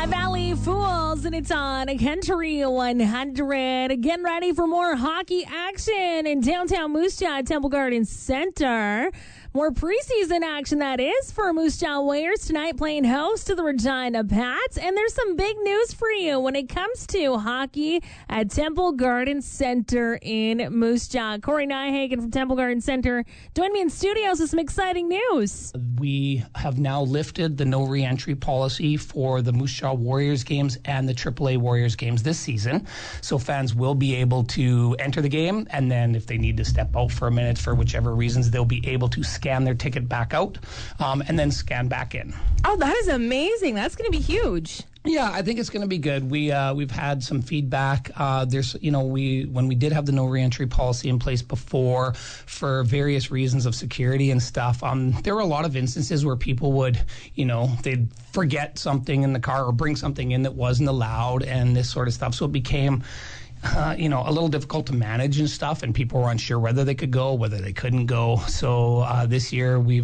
High Valley Fools, and it's on Country 100. Getting ready for more hockey action in downtown Moose Jaw at Temple Garden Center. More preseason action, that is, for Moose Jaw Warriors tonight, playing host to the Regina Pats. And there's some big news for you when it comes to hockey at Temple Garden Center in Moose Jaw. Corey Nyhagen from Temple Garden Center joined me in studios with some exciting news. We have now lifted the no re-entry policy for the Moose Jaw Warriors games and the AAA Warriors games this season. So fans will be able to enter the game, and then if they need to step out for a minute for whichever reasons, they'll be able to scan their ticket back out and then scan back in. Oh, that is amazing. That's going to be huge. Yeah, I think it's going to be good. We've had some feedback. When we did have the no reentry policy in place before, for various reasons of security and stuff, there were a lot of instances where people would, they'd forget something in the car or bring something in that wasn't allowed and this sort of stuff. So it became a little difficult to manage and stuff, and people were unsure whether they could go, whether they couldn't go. So this year we've